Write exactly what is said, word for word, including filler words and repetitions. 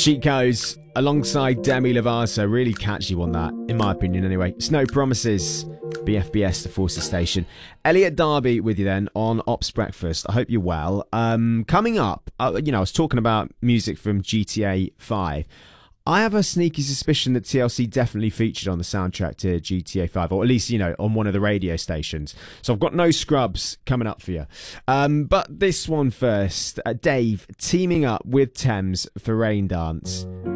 Cheat Codes alongside Demi Lovato. Really catchy one, that, in my opinion anyway. Snow Promises, B F B S, the Forces Station. Elliot Darby with you then on Ops Breakfast. I hope you're well. Um, coming up, uh, you know, I was talking about music from G T A five. I have a sneaky suspicion that T L C definitely featured on the soundtrack to G T A five, or at least, you know, on one of the radio stations. So I've got no scrubs coming up for you. Um, but this one first. Uh, Dave teaming up with Thames for Rain Dance.